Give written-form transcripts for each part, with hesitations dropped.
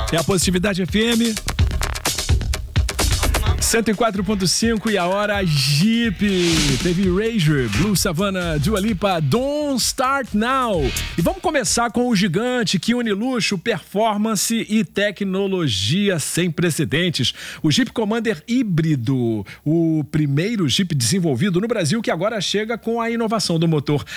É a Positividade FM 104.5 e a hora Jeep. Teve Erasure, Blue Savannah, Dua Lipa, Don't Start Now. E vamos começar com o gigante que une luxo, performance e tecnologia sem precedentes. O Jeep Commander híbrido, o primeiro Jeep desenvolvido no Brasil que agora chega com a inovação do motor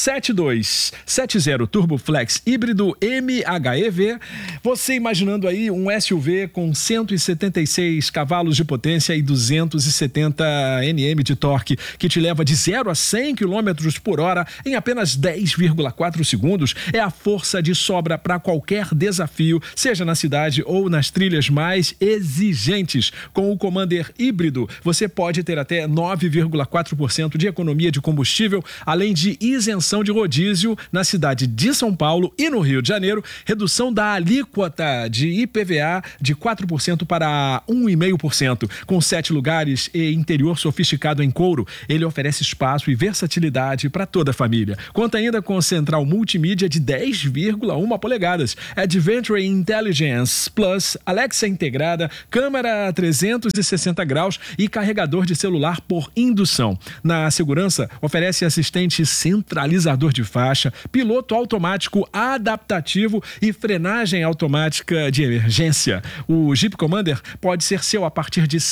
7270 Turbo Flex híbrido MHEV. Você imaginando aí um SUV com 176 cavalos de potência e 270 Nm de torque, que te leva de 0 a 100 km por hora em apenas 10,4 segundos. É a força de sobra para qualquer desafio, seja na cidade ou nas trilhas mais exigentes. Com o Commander híbrido, você pode ter até 9,4% de economia de combustível, além de isenção de rodízio na cidade de São Paulo e no Rio de Janeiro, redução da alíquota de IPVA de 4% para 1,5%. Com 7 lugares e interior sofisticado em couro, ele oferece espaço e versatilidade para toda a família. Conta ainda com central multimídia de 10,1 polegadas, Adventure Intelligence Plus, Alexa integrada, câmera 360 graus e carregador de celular por indução. Na segurança, oferece assistente centralizador de faixa, piloto automático adaptativo e frenagem automática de emergência. O Jeep Commander pode ser seu a partir de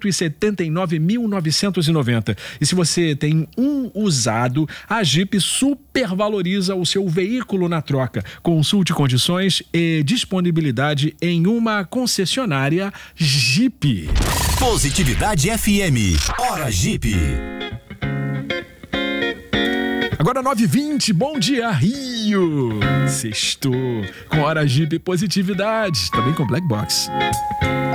179.990. E se você tem um usado, a Jeep supervaloriza o seu veículo na troca. Consulte condições e disponibilidade em uma concessionária Jeep. Positividade FM. Hora Jeep. Agora 9h20, bom dia Rio. Sextou com Hora Jeep Positividade, também com Black Box.